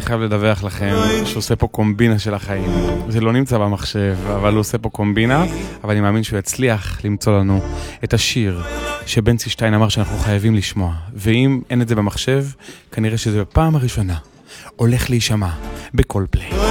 חייב לדווח לכם שהוא עושה פה קומבינה של החיים. זה לא נמצא במחשב, אבל הוא עושה פה קומבינה, אבל אני מאמין שהוא יצליח למצוא לנו את השיר שבנצי שטיין אמר שאנחנו חייבים לשמוע. ואם אין את זה במחשב, כנראה שזה בפעם הראשונה הולך להישמע בכל פליי.